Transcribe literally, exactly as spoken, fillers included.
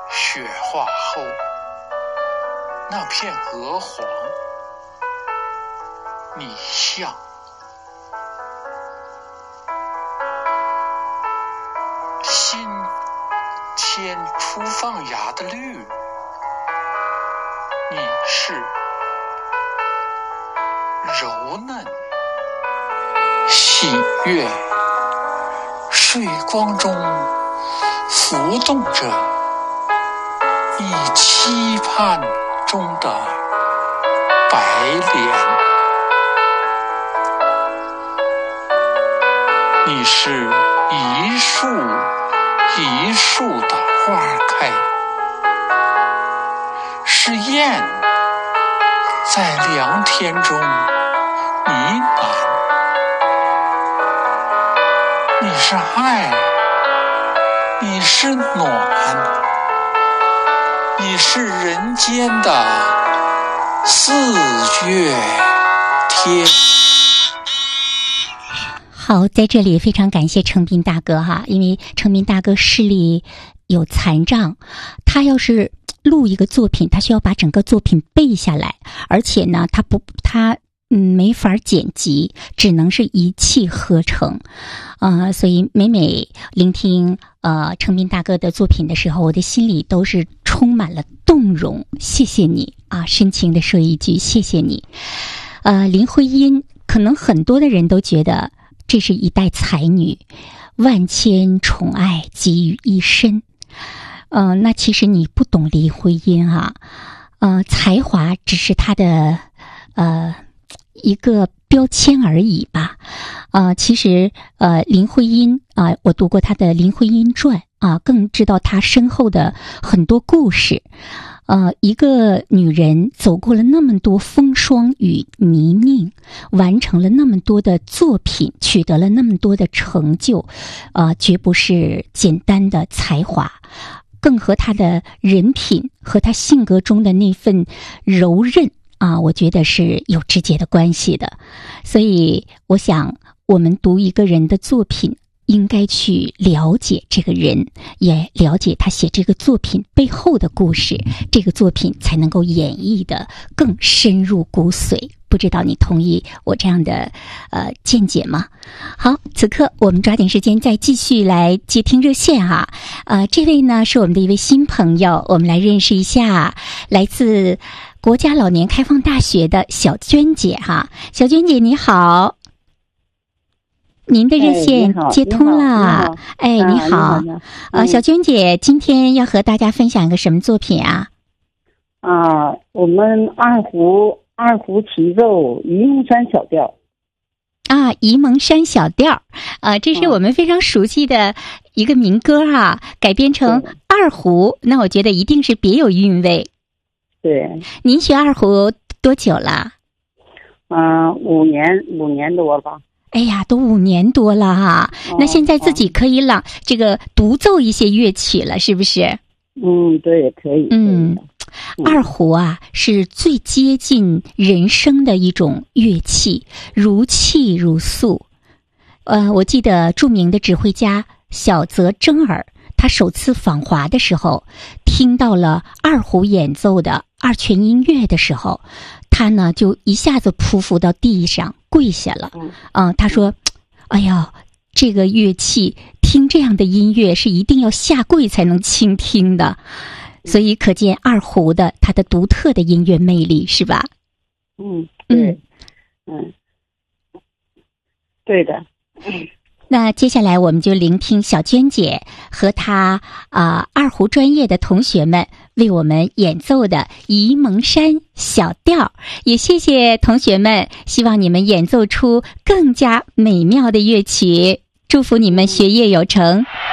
雪化后那片鹅黄，你像新天初放芽的绿，你是柔嫩喜悦，水光中浮动着你期盼中的白莲，你是一树一树的花开，是燕在凉天中呢喃，你是爱，你是暖，你是人间的四月天。 好，在这里非常感谢程斌大哥哈，因为程斌大哥视力有残障，他要是录一个作品，他需要把整个作品背下来，而且呢，他不他嗯没法剪辑，只能是一气呵成，呃，所以每每聆听呃程斌大哥的作品的时候，我的心里都是充满了动容。谢谢你啊，深情的说一句谢谢你。呃，林徽因可能很多的人都觉得这是一代才女，万千宠爱集于一身。呃，那其实你不懂林徽因啊，呃，才华只是她的呃一个标签而已吧。呃，其实呃林徽因啊、呃，我读过她的《林徽因传》啊，更知道她身后的很多故事。呃，一个女人走过了那么多风霜与泥泞，完成了那么多的作品，取得了那么多的成就，呃，绝不是简单的才华，更和她的人品和她性格中的那份柔韧啊，我觉得是有直接的关系的。所以，我想我们读一个人的作品，应该去了解这个人，也了解他写这个作品背后的故事，这个作品才能够演绎的更深入骨髓。不知道你同意我这样的呃见解吗？好，此刻我们抓紧时间再继续来接听热线哈。呃，这位呢是我们的一位新朋友，我们来认识一下，来自国家老年开放大学的小娟姐哈。小娟姐你好。您的热线接通了，哎，你好，呃，小娟姐，今天要和大家分享一个什么作品啊？ 啊，我们二胡二胡齐奏《沂蒙山小调》 啊，《沂蒙山小调》啊，这是我们非常熟悉的一个民歌啊，改编成二胡，那我觉得一定是别有韵味。 对， 您学二胡多久了？ 嗯、呃，五年五年多吧。 哎呀，都五年多了哈、哦！那现在自己可以朗、哦、这个独奏一些乐曲了，是不是？ 嗯，对，可以。 嗯，二胡啊是最接近人声的一种乐器，如泣如诉。呃，我记得著名的指挥家小泽征尔，他首次访华的时候，听到了二胡演奏的二泉音乐的时候，他呢就一下子匍匐到地上跪下了。嗯、呃，他说：“哎呀，这个乐器听这样的音乐是一定要下跪才能倾听的。”所以可见二胡的它的独特的音乐魅力，是吧？ 嗯，对，嗯，对的。嗯， 那接下来我们就聆听小娟姐和她啊、呃、二胡专业的同学们为我们演奏的《沂蒙山小调》，也谢谢同学们，希望你们演奏出更加美妙的乐曲，祝福你们学业有成。嗯